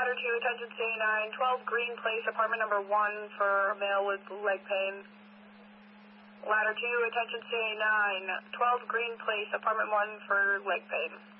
Ladder 2, attention CA9, 12 Green Place, apartment number 1 for a male with leg pain. Ladder 2, attention CA9, 12 Green Place, apartment 1 for leg pain.